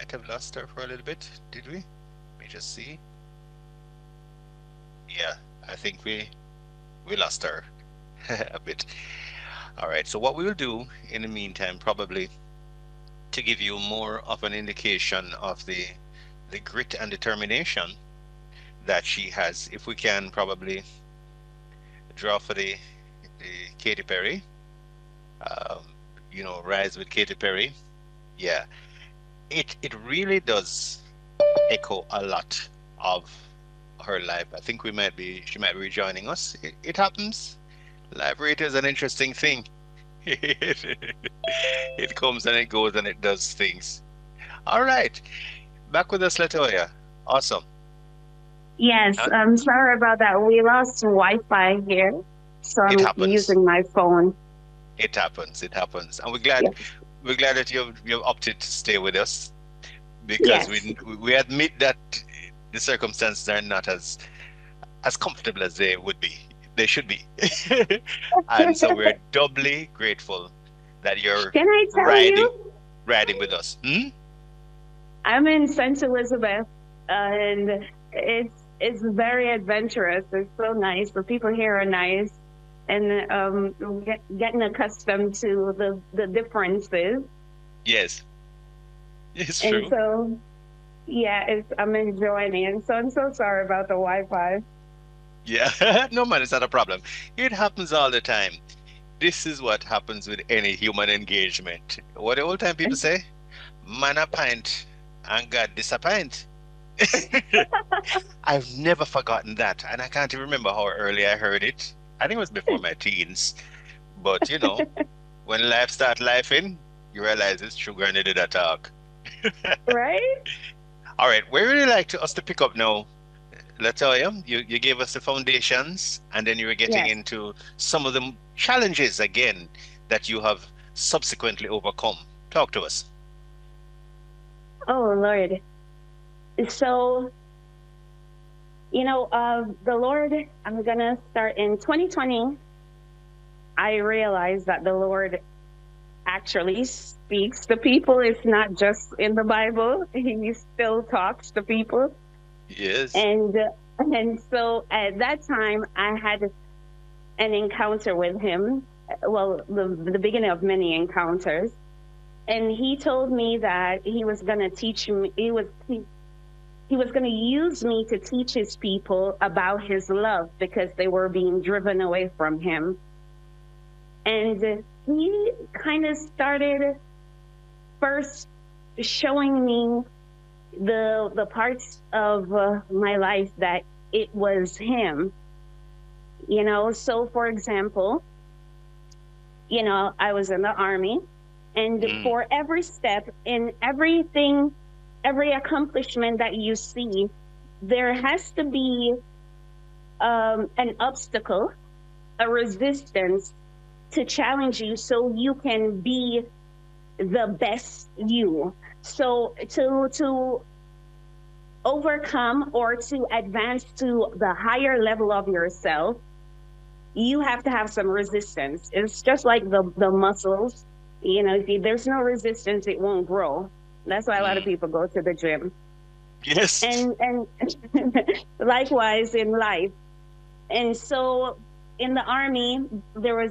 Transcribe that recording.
might have lost her for a little bit, did we? Let me just see. Yeah, I think we lost her a bit. All right, so what we will do in the meantime, probably to give you more of an indication of the grit and determination that she has, if we can probably draw for the Katy Perry, um, Rise with Katy Perry. Yeah, it really does echo a lot of her life. I think she might be rejoining us. It happens. Live rate is an interesting thing. It comes and it goes and it does things. All right, back with us, Latoya. Awesome. Yes, Uh, I'm sorry about that. We lost Wi-Fi here, so It I'm happens. using my phone. It happens. It happens. And Yeah. we're glad that you've opted to stay with us because Yes. we admit that the circumstances are not as comfortable as they would be. They should be. And so we're doubly grateful that you're Can I tell riding you? riding with us. Hmm? I'm in St. Elizabeth, and it's very adventurous. It's so nice. The people here are nice, and getting accustomed to the differences. Yes, it's And true. so, yeah, I'm enjoying it. So I'm so sorry about the Wi-Fi. Yeah, no man, it's not a problem. It happens all the time. This is what happens with any human engagement. What the old time people say? Man a pint and God disappoint. I've never forgotten that, and I can't even remember how early I heard it. I think it was before my teens. But when life start lifing, you realize it's sugar and it that talk. Right? All right, where would you like us to pick up now? Latoya, you gave us the foundations, and then you were getting Yes. into some of the challenges again that you have subsequently overcome. Talk to us. Oh Lord. So the Lord. I'm gonna start in 2020. I realized that the Lord actually speaks to people. It's not just in the Bible. He still talks to people. Yes. And so at that time I had an encounter with him. Well, the beginning of many encounters. And he told me that he was going to teach me, he was going to use me to teach his people about his love because they were being driven away from him. And he kind of started first showing me the parts of my life that it was him. So for example, I was in the army, and Mm, for every step in everything, every accomplishment that you see, there has to be an obstacle, a resistance to challenge you so you can be the best you. So to overcome or to advance to the higher level of yourself, you have to have some resistance. It's just like the muscles. If there's no resistance, it won't grow. That's why a lot of mm. people go to the gym. Yes. And likewise in life. And so in the army, there was